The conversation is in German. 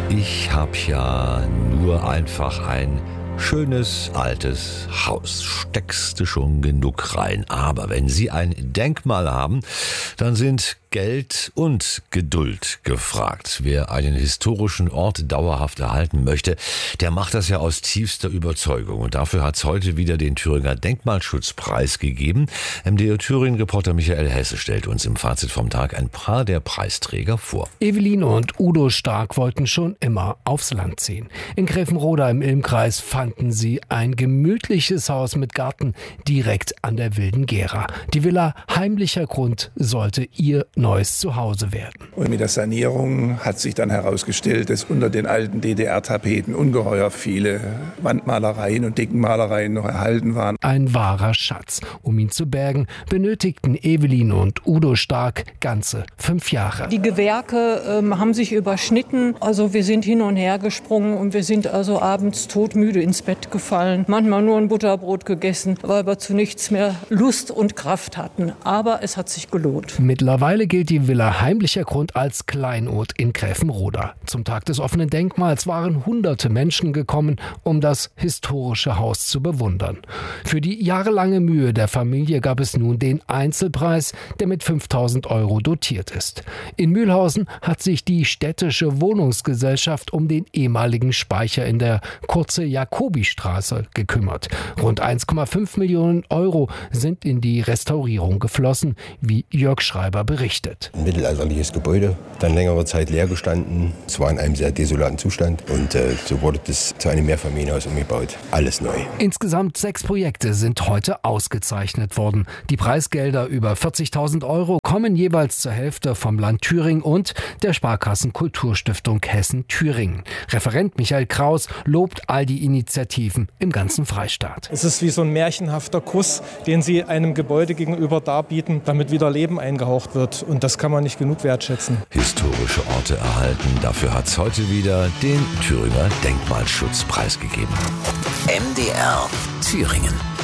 Ich habe ja nur einfach ein schönes altes Haus. Steckst du schon genug rein. Aber wenn Sie ein Denkmal haben, dann sind Geld und Geduld gefragt. Wer einen historischen Ort dauerhaft erhalten möchte, der macht das ja aus tiefster Überzeugung. Und dafür hat es heute wieder den Thüringer Denkmalschutzpreis gegeben. MDR Thüringen-Reporter Michael Hesse stellt uns im Fazit vom Tag ein paar der Preisträger vor. Eveline und Udo Stark wollten schon immer aufs Land ziehen. In Gräfenroda im Ilmkreis fanden sie ein gemütliches Haus mit Garten direkt an der Wilden Gera. Die Villa Heimlicher Grund sollte ihr neues Zuhause werden. Und mit der Sanierung hat sich dann herausgestellt, dass unter den alten DDR-Tapeten ungeheuer viele Wandmalereien und Deckenmalereien noch erhalten waren. Ein wahrer Schatz. Um ihn zu bergen, benötigten Eveline und Udo Stark ganze 5 Jahre. Die Gewerke haben sich überschnitten. Also wir sind hin und her gesprungen und wir sind also abends todmüde ins Bett gefallen. Manchmal nur ein Butterbrot gegessen, weil wir zu nichts mehr Lust und Kraft hatten. Aber es hat sich gelohnt. Mittlerweile gilt die Villa Heimlicher Grund als Kleinod in Gräfenroda. Zum Tag des offenen Denkmals waren hunderte Menschen gekommen, um das historische Haus zu bewundern. Für die jahrelange Mühe der Familie gab es nun den Einzelpreis, der mit 5.000 € dotiert ist. In Mühlhausen hat sich die städtische Wohnungsgesellschaft um den ehemaligen Speicher in der Kurze-Jacobi-Straße gekümmert. Rund 1,5 Millionen € sind in die Restaurierung geflossen, wie Jörg Schreiber berichtet. Ein mittelalterliches Gebäude, dann längere Zeit leer gestanden. Es war in einem sehr desolaten Zustand und so wurde das zu einem Mehrfamilienhaus umgebaut. Alles neu. Insgesamt 6 Projekte sind heute ausgezeichnet worden. Die Preisgelder über 40.000 € kommen jeweils zur Hälfte vom Land Thüringen und der Sparkassen Kulturstiftung Hessen-Thüringen. Referent Michael Kraus lobt all die Initiativen im ganzen Freistaat. Es ist wie so ein märchenhafter Kuss, den sie einem Gebäude gegenüber darbieten, damit wieder Leben eingehaucht wird. Und das kann man nicht genug wertschätzen. Historische Orte erhalten, dafür hat es heute wieder den Thüringer Denkmalschutzpreis gegeben. MDR Thüringen.